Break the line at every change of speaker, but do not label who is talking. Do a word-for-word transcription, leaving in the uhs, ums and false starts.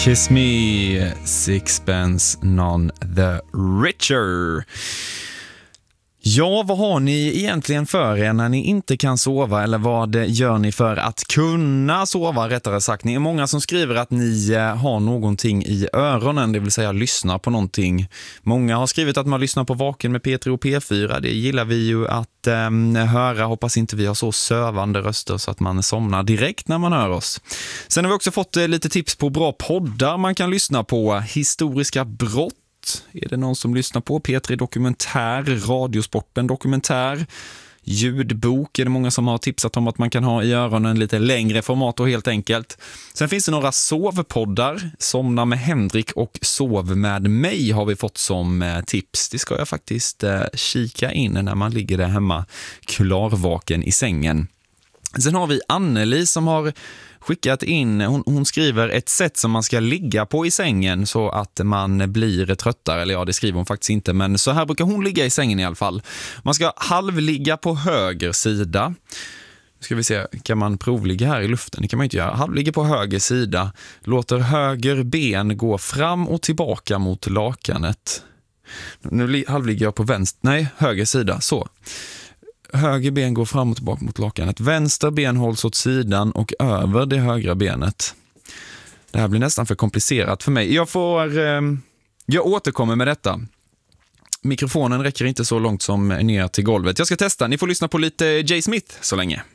Kiss Me, Sixpence None the Richer. Ja, vad har ni egentligen för er när ni inte kan sova, eller vad gör ni för att kunna sova, rättare sagt? Ni är många som skriver att ni har någonting i öronen, det vill säga lyssnar på någonting. Många har skrivit att man lyssnar på Vaken med P tre och P fyra, det gillar vi ju att eh, höra. Hoppas inte vi har så sövande röster så att man somnar direkt när man hör oss. Sen har vi också fått eh, lite tips på bra poddar man kan lyssna på. Historiska brott är det någon som lyssnar på. P tre Dokumentär, Radiosporten Dokumentär, ljudbok är det många som har tipsat om att man kan ha i öronen, lite längre format och helt enkelt. Sen finns det några sovpoddar. Somna med Henrik och Sov med mig har vi fått som tips. Det ska jag faktiskt eh, kika in när man ligger där hemma klarvaken i sängen. Sen har vi Anneli som har skickat in, hon, hon skriver ett sätt som man ska ligga på i sängen så att man blir tröttare, eller ja, det skriver hon faktiskt inte, men så här brukar hon ligga i sängen i alla fall. Man ska halvligga på höger sida. Nu ska vi se, kan man provligga här i luften? Det kan man inte göra. Halvligga på höger sida, låter höger ben gå fram och tillbaka mot lakanet. Nu halvligger jag på vänster, nej, höger sida, så. Höger ben går fram och tillbaka mot lakanet. Vänster ben hålls åt sidan och över det högra benet. Det här blir nästan för komplicerat för mig. Jag får... Eh, jag återkommer med detta. Mikrofonen räcker inte så långt som ner till golvet. Jag ska testa. Ni får lyssna på lite Jay Smith så länge.